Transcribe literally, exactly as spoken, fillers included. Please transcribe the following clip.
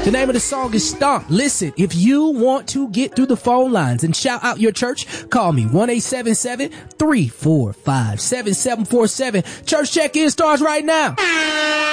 The name of the song is Stomp. Listen, if you want to get through the phone lines and shout out your church, call me one eight seven seven, three four five, seven seven four seven. Church check-in starts right now.